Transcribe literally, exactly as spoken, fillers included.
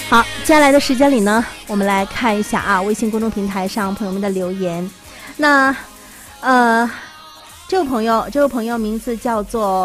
好，接下来的时间里呢，我们来看一下啊，微信公众平台上朋友们的留言。那呃，这位朋友，这位朋友名字叫做